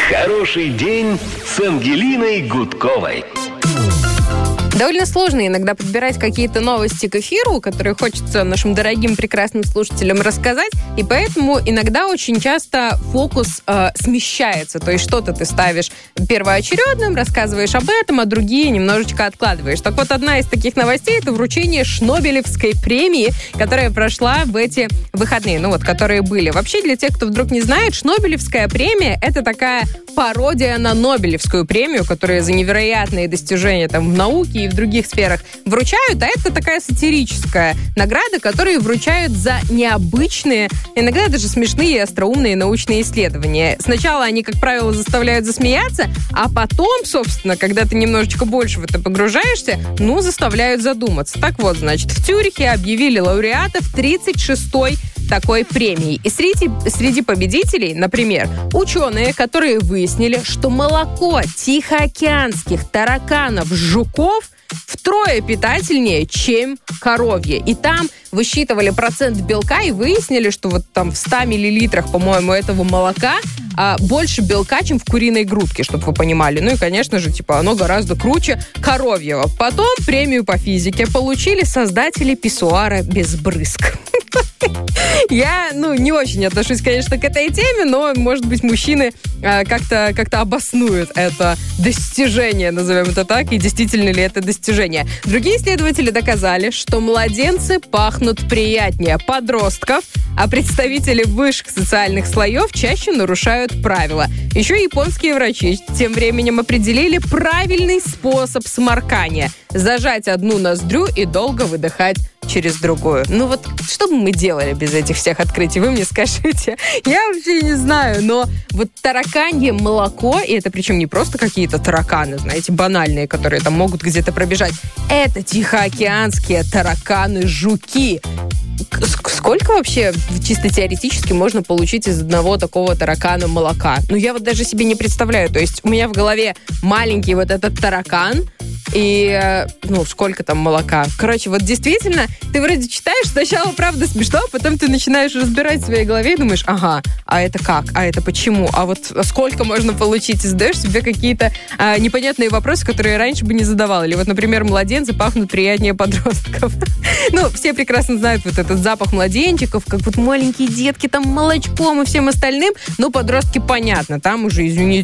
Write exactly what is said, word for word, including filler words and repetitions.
Хороший день с Ангелиной Гудковой. Довольно сложно иногда подбирать какие-то новости к эфиру, которые хочется нашим дорогим, прекрасным слушателям рассказать, и поэтому иногда очень часто фокус э, смещается, то есть что-то ты ставишь первоочередным, рассказываешь об этом, а другие немножечко откладываешь. Так вот, одна из таких новостей — это вручение Шнобелевской премии, которая прошла в эти выходные, ну вот, которые были. Вообще, для тех, кто вдруг не знает, Шнобелевская премия — это такая пародия на Нобелевскую премию, которая за невероятные достижения там в науке и в других сферах вручают, а это такая сатирическая награда, которую вручают за необычные, иногда даже смешные и остроумные научные исследования. Сначала они, как правило, заставляют засмеяться, а потом, собственно, когда ты немножечко больше в это погружаешься, ну, заставляют задуматься. Так вот, значит, в Цюрихе объявили лауреатов тридцать шестой такой премии. И среди, среди победителей, например, ученые, которые выяснили, что молоко тихоокеанских тараканов-жуков втрое питательнее, чем коровье. И там высчитывали процент белка и выяснили, что вот там в ста миллилитрах, по-моему, этого молока а, больше белка, чем в куриной грудке, чтобы вы понимали. Ну и, конечно же, типа, оно гораздо круче коровьего. Потом премию по физике получили создатели писсуара без брызг. Я, ну, не очень отношусь, конечно, к этой теме, но, может быть, мужчины э, как-то, как-то обоснуют это достижение, назовем это так, и действительно ли это достижение. Другие исследователи доказали, что младенцы пахнут приятнее подростков, а представители высших социальных слоев чаще нарушают правила. Еще японские врачи тем временем определили правильный способ сморкания. Зажать одну ноздрю и долго выдыхать через другую. Ну вот, что бы мы делали без этих всех открытий? Вы мне скажите. Я вообще не знаю, но вот тараканье молоко, и это причем не просто какие-то тараканы, знаете, банальные, которые там могут где-то пробежать. Это тихоокеанские тараканы-жуки. Сколько вообще чисто теоретически можно получить из одного такого таракана молока? Ну, я вот даже себе не представляю. То есть у меня в голове маленький вот этот таракан, и, ну, сколько там молока. Короче, вот действительно, ты вроде читаешь, сначала, правда, смешно, а потом ты начинаешь разбирать в своей голове и думаешь, ага, а это как? А это почему? А вот сколько можно получить? И задаешь себе какие-то а, непонятные вопросы, которые раньше бы не задавал. Или вот, например, младенцы пахнут приятнее подростков. Ну, все прекрасно знают вот этот запах младенчиков, как вот маленькие детки там молочком и всем остальным. Ну, подростки, понятно, там уже, извините,